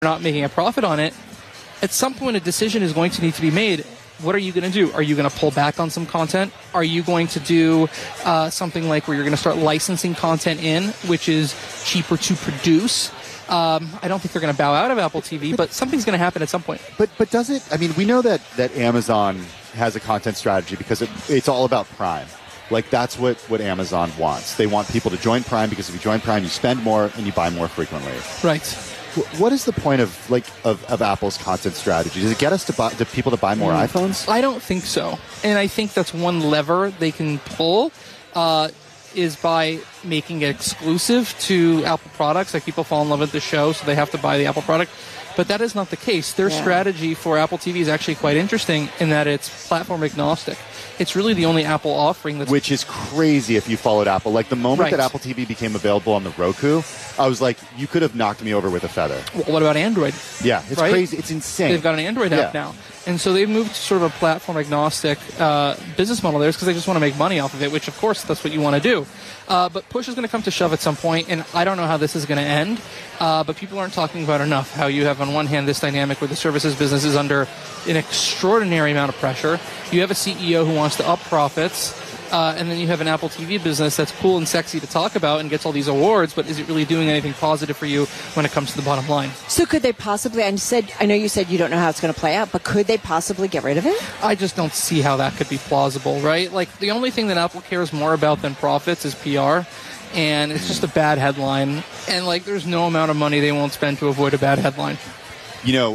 not making a profit on it, at some point a decision is going to need to be made. What are you going to do? Are you going to pull back on some content? Are you going to do something like where you're going to start licensing content in, which is cheaper to produce? I don't think they're going to bow out of Apple TV, but something's going to happen at some point. But does it? I mean, we know that Amazon has a content strategy because it's all about Prime. Like, that's what Amazon wants. They want people to join Prime because if you join Prime, you spend more and you buy more frequently. Right. What is the point of Apple's content strategy? Does it get us to people to buy more iPhones? I don't think so. And I think that's one lever they can pull is by making it exclusive to Apple products. Like, people fall in love with the show, so they have to buy the Apple product. But that is not the case. Their strategy for Apple TV is actually quite interesting in that it's platform agnostic. It's really the only Apple offering that's... Which is crazy if you followed Apple. Like, the moment that Apple TV became available on the Roku, I was like, you could have knocked me over with a feather. Well, what about Android? Yeah, it's crazy. It's insane. They've got an Android app now. And so they've moved to sort of a platform agnostic business model there because they just want to make money off of it, which, of course, that's what you want to do. But push is going to come to shove at some point, and I don't know how this is going to end. But people aren't talking about enough how you have, on one hand, this dynamic where the services business is under an extraordinary amount of pressure. You have a CEO who wants to up profits, and then you have an Apple TV business that's cool and sexy to talk about and gets all these awards, but is it really doing anything positive for you when it comes to the bottom line? So could they possibly, I know you said you don't know how it's going to play out, but could they possibly get rid of it? I just don't see how that could be plausible, right? Like, the only thing that Apple cares more about than profits is PR. And it's just a bad headline. And, like, there's no amount of money they won't spend to avoid a bad headline. You know,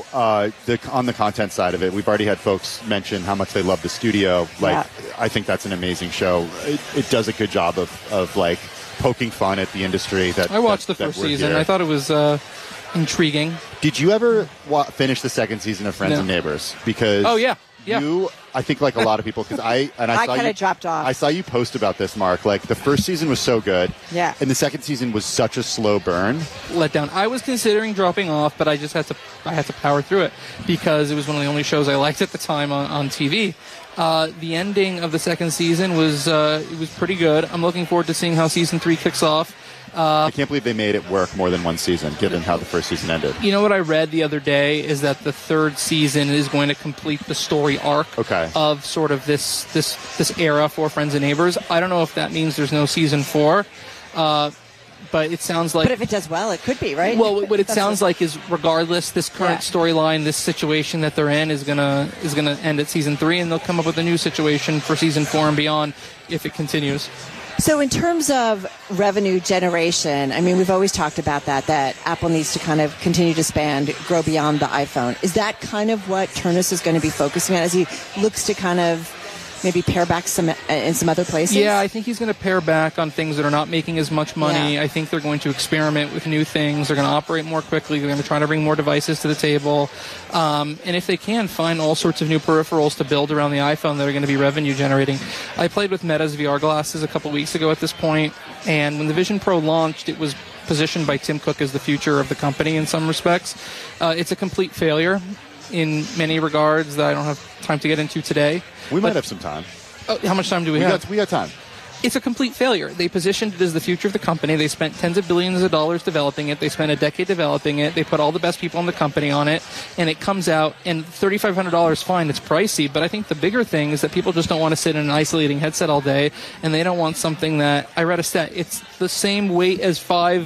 on the content side of it, we've already had folks mention how much they love the studio. Like, I think that's an amazing show. It does a good job of like, poking fun at the industry. I watched the first season. I thought it was intriguing. Did you ever finish the second season of Friends and Neighbors? Because you, I think, like a lot of people, because I kind of dropped off. I saw you post about this, Mark. Like, the first season was so good, and the second season was such a slow burn. Let down. I was considering dropping off, but I just had to power through it because it was one of the only shows I liked at the time on TV. The ending of the second season was it was pretty good. I'm looking forward to seeing how season 3 kicks off. I can't believe they made it work more than one season, given how the first season ended. You know what I read the other day is that the third season is going to complete the story arc of sort of this era for Friends and Neighbors. I don't know if that means there's no season 4, but it sounds like... But if it does well, it could be, right? Well, what it sounds like is, regardless, this current storyline, this situation that they're in is gonna end at season 3, and they'll come up with a new situation for season 4 and beyond if it continues. So in terms of revenue generation, I mean, we've always talked about that Apple needs to kind of continue to expand, grow beyond the iPhone. Is that kind of what Ternus is going to be focusing on as he looks to kind of maybe pare back in some other places? Yeah, I think he's going to pare back on things that are not making as much money. Yeah. I think they're going to experiment with new things. They're going to operate more quickly. They're going to try to bring more devices to the table. And if they can, find all sorts of new peripherals to build around the iPhone that are going to be revenue generating. I played with Meta's VR glasses a couple weeks ago at this point, and when the Vision Pro launched, it was positioned by Tim Cook as the future of the company in some respects. It's a complete failure in many regards that I don't have time to get into today. We might have some time. Oh, how much time do we have? We got time. It's a complete failure. They positioned it as the future of the company. They spent tens of billions of dollars developing it. They spent a decade developing it. They put all the best people in the company on it, and it comes out, and $3,500, fine, it's pricey, but I think the bigger thing is that people just don't want to sit in an isolating headset all day, and they don't want something that, I read a stat, it's the same weight as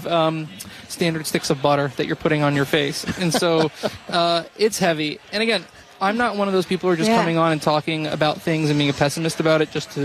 5 standard sticks of butter that you're putting on your face. And so it's heavy. And again, I'm not one of those people who are just coming on and talking about things and being a pessimist about it just to,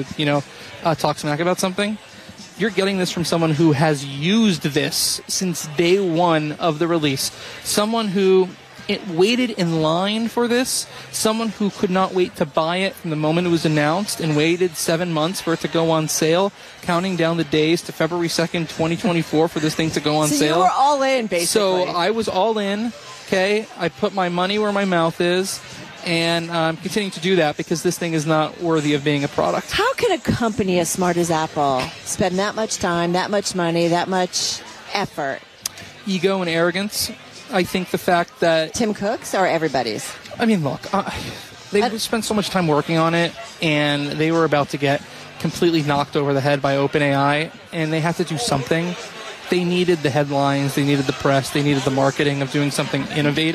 talk smack about something. You're getting this from someone who has used this since day one of the release. Someone who waited in line for this. Someone who could not wait to buy it from the moment it was announced and waited 7 months for it to go on sale, counting down the days to February 2nd, 2024 for this thing to go on sale. So you were all in, basically. So I was all in, okay? I put my money where my mouth is. And I'm continuing to do that because this thing is not worthy of being a product. How can a company as smart as Apple spend that much time, that much money, that much effort? Ego and arrogance. I think the fact that... Tim Cook's or everybody's? I mean, look, they spent so much time working on it, and they were about to get completely knocked over the head by OpenAI, and they had to do something. they needed the headlines, they needed the press, they needed the marketing of doing something innovative.